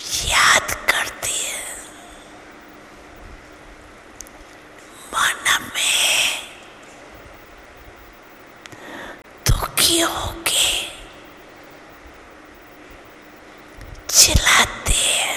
याद करती है, मन में दुखी होके चिल्लाती है,